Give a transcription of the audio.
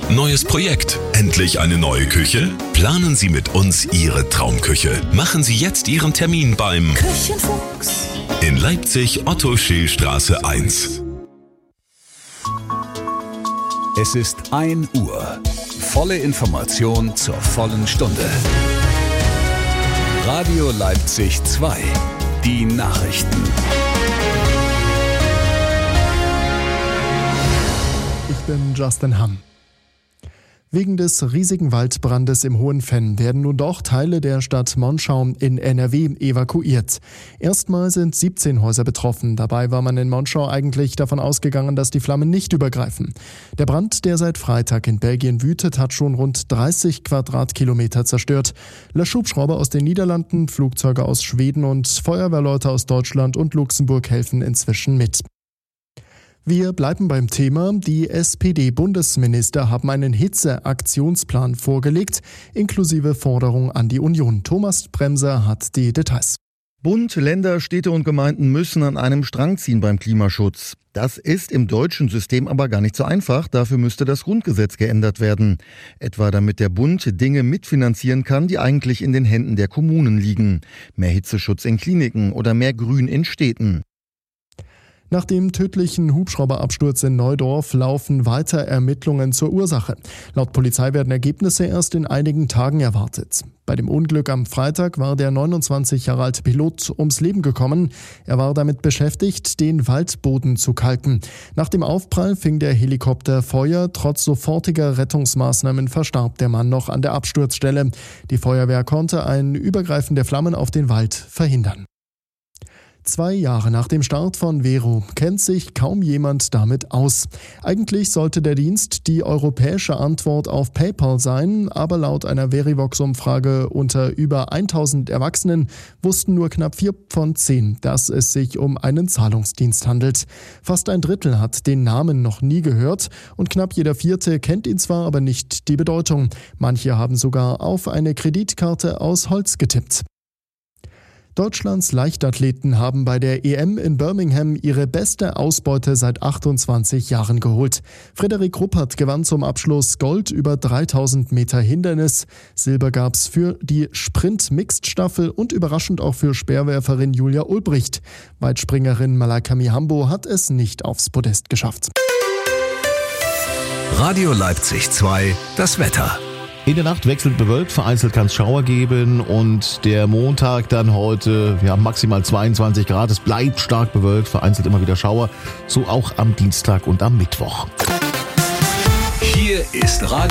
Neues Projekt? Endlich eine neue Küche? Planen Sie mit uns Ihre Traumküche. Machen Sie jetzt Ihren Termin beim Küchenfuchs in Leipzig Otto-Schill-Straße 1. Es ist 1 Uhr. Volle Information zur vollen Stunde. Radio Leipzig 2. Die Nachrichten. Ich bin Justin Hamm. Wegen des riesigen Waldbrandes im Hohenfenn werden nun doch Teile der Stadt Monschau in NRW evakuiert. Erstmal sind 17 Häuser betroffen. Dabei war man in Monschau eigentlich davon ausgegangen, dass die Flammen nicht übergreifen. Der Brand, der seit Freitag in Belgien wütet, hat schon rund 30 Quadratkilometer zerstört. Löschhubschrauber aus den Niederlanden, Flugzeuge aus Schweden und Feuerwehrleute aus Deutschland und Luxemburg helfen inzwischen mit. Wir bleiben beim Thema. Die SPD-Bundesminister haben einen Hitze-Aktionsplan vorgelegt, inklusive Forderung an die Union. Thomas Bremser hat die Details. Bund, Länder, Städte und Gemeinden müssen an einem Strang ziehen beim Klimaschutz. Das ist im deutschen System aber gar nicht so einfach. Dafür müsste das Grundgesetz geändert werden. Etwa damit der Bund Dinge mitfinanzieren kann, die eigentlich in den Händen der Kommunen liegen. Mehr Hitzeschutz in Kliniken oder mehr Grün in Städten. Nach dem tödlichen Hubschrauberabsturz in Neudorf laufen weiter Ermittlungen zur Ursache. Laut Polizei werden Ergebnisse erst in einigen Tagen erwartet. Bei dem Unglück am Freitag war der 29 Jahre alte Pilot ums Leben gekommen. Er war damit beschäftigt, den Waldboden zu kalken. Nach dem Aufprall fing der Helikopter Feuer. Trotz sofortiger Rettungsmaßnahmen verstarb der Mann noch an der Absturzstelle. Die Feuerwehr konnte ein Übergreifen der Flammen auf den Wald verhindern. 2 Jahre nach dem Start von Vero kennt sich kaum jemand damit aus. Eigentlich sollte der Dienst die europäische Antwort auf PayPal sein, aber laut einer Verivox-Umfrage unter über 1000 Erwachsenen wussten nur knapp 4 von 10, dass es sich um einen Zahlungsdienst handelt. Fast ein Drittel hat den Namen noch nie gehört und knapp jeder Vierte kennt ihn zwar, aber nicht die Bedeutung. Manche haben sogar auf eine Kreditkarte aus Holz getippt. Deutschlands Leichtathleten haben bei der EM in Birmingham ihre beste Ausbeute seit 28 Jahren geholt. Frederik Ruppert gewann zum Abschluss Gold über 3000 Meter Hindernis. Silber gab's für die Sprint-Mixed-Staffel und überraschend auch für Speerwerferin Julia Ulbricht. Weitspringerin Malaika Mihambo hat es nicht aufs Podest geschafft. Radio Leipzig 2. Das Wetter. In der Nacht wechselnd bewölkt, vereinzelt kann es Schauer geben und der Montag dann heute, wir haben maximal 22 Grad, es bleibt stark bewölkt, vereinzelt immer wieder Schauer, so auch am Dienstag und am Mittwoch. Hier ist Radio